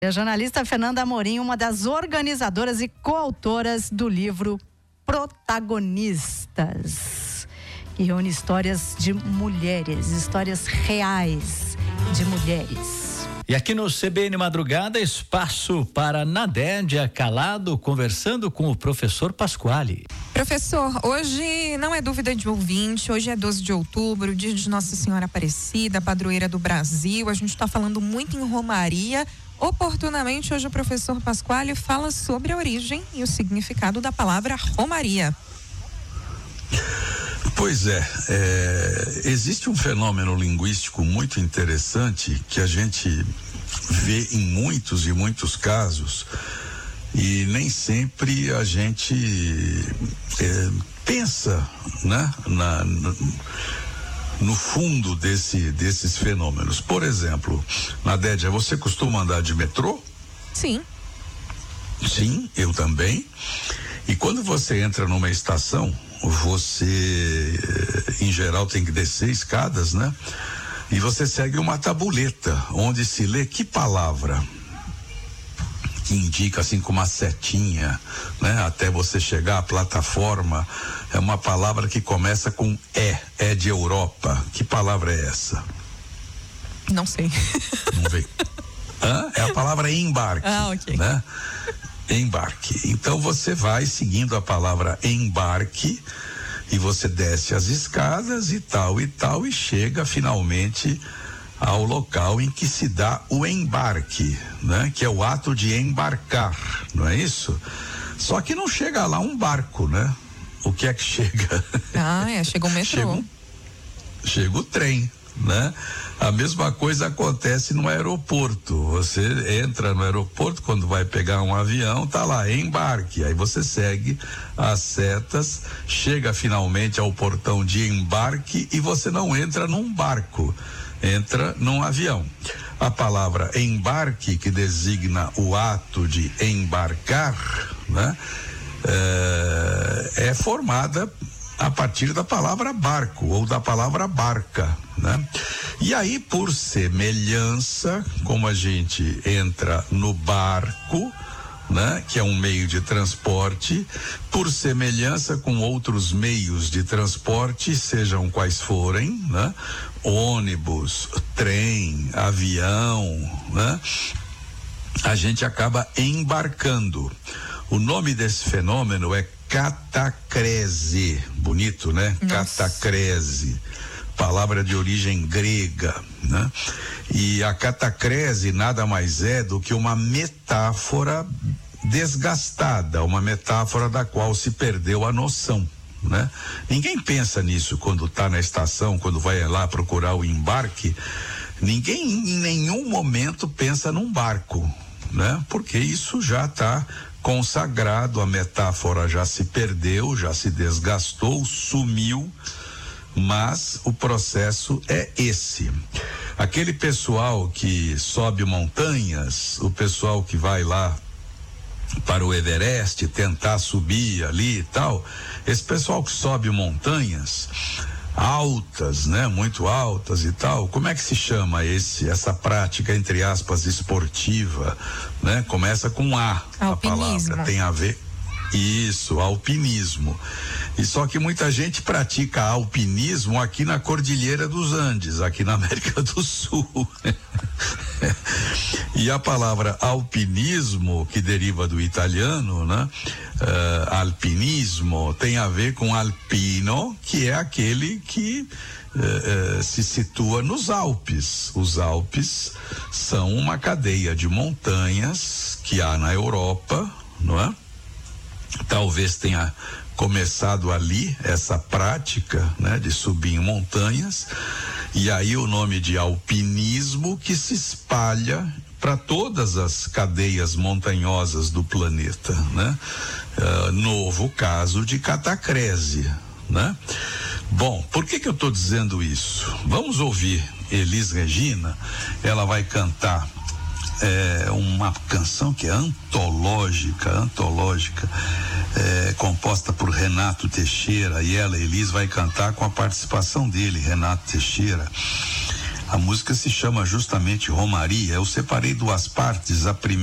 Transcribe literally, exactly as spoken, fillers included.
A jornalista Fernanda Amorim, uma das organizadoras e coautoras do livro Protagonistas, que reúne histórias de mulheres, histórias reais de mulheres. E aqui no C B N Madrugada, espaço para Nadédia Calado conversando com o professor Pasquale. Professor, hoje não é dúvida de ouvinte, hoje é doze de outubro, dia de Nossa Senhora Aparecida, padroeira do Brasil. A gente está falando muito em Romaria. Oportunamente, hoje o professor Pasquale fala sobre a origem e o significado da palavra Romaria. Pois é, é, existe um fenômeno linguístico muito interessante que a gente vê em muitos e muitos casos e nem sempre a gente é, pensa, né, na, na, no fundo desse, desses fenômenos. Por exemplo, Nadédia, você costuma andar de metrô? Sim. Sim, eu também. E quando você entra numa estação, você, em geral, tem que descer escadas, né? E você segue uma tabuleta, onde se lê que palavra que indica assim com uma setinha, né? Até você chegar à plataforma, é uma palavra que começa com E, é de Europa. Que palavra é essa? Não sei. Não veio. Hã? É a palavra embarque. Ah, ok. Né? Embarque. Então você vai seguindo a palavra embarque e você desce as escadas e tal e tal e chega finalmente ao local em que se dá o embarque, né? Que é o ato de embarcar, não é isso? Só que não chega lá um barco, né? O que é que chega? Ah, é, chega o metrô. Chega, um, chega o trem, né? A mesma coisa acontece no aeroporto. Você entra no aeroporto, quando vai pegar um avião, tá lá, embarque. Aí você segue as setas, chega finalmente ao portão de embarque e você não entra num barco, entra num avião. A palavra embarque, que designa o ato de embarcar, né? É, é formada a partir da palavra barco ou da palavra barca, né? E aí, por semelhança, como a gente entra no barco, né? Que é um meio de transporte, por semelhança com outros meios de transporte, sejam quais forem, né? Ônibus, trem, avião, né? A gente acaba embarcando. O nome desse fenômeno é catacrese, bonito, né? Nossa. Catacrese, palavra de origem grega, né? E a catacrese nada mais é do que uma metáfora desgastada, uma metáfora da qual se perdeu a noção, né? Ninguém pensa nisso quando está na estação, quando vai lá procurar o embarque. Ninguém em nenhum momento pensa num barco, né? Porque isso já está consagrado, a metáfora já se perdeu, já se desgastou, sumiu, mas o processo é esse. Aquele pessoal que sobe montanhas, o pessoal que vai lá para o Everest tentar subir ali e tal, esse pessoal que sobe montanhas altas, né, muito altas e tal, como é que se chama esse essa prática entre aspas esportiva, né? Começa com A, a palavra tem a ver isso, alpinismo. E só que muita gente pratica alpinismo aqui na Cordilheira dos Andes, aqui na América do Sul. E a palavra alpinismo, que deriva do italiano, né? Uh, alpinismo tem a ver com alpino, que é aquele que uh, uh, se situa nos Alpes. Os Alpes são uma cadeia de montanhas que há na Europa, não é? Talvez tenha começado ali essa prática, né, de subir em montanhas, e aí o nome de alpinismo que se espalha para todas as cadeias montanhosas do planeta, né? Uh, novo caso de catacrese, né? Bom, por que que eu estou dizendo isso? Vamos ouvir Elis Regina, ela vai cantar É uma canção que é antológica, antológica, é, composta por Renato Teixeira, e ela, Elis, vai cantar com a participação dele, Renato Teixeira. A música se chama justamente Romaria. Eu separei duas partes. A primeira